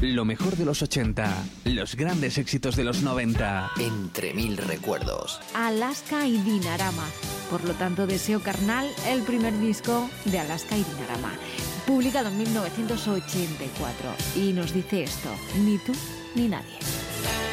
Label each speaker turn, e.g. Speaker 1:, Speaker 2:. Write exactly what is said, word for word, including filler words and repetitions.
Speaker 1: Lo mejor de los ochenta, los grandes éxitos de los noventa.
Speaker 2: Entre mil recuerdos.
Speaker 3: Alaska y Dinarama. Por lo tanto, Deseo Carnal, el primer disco de Alaska y Dinarama, publicado en mil novecientos ochenta y cuatro. Y nos dice esto: ni tú ni nadie.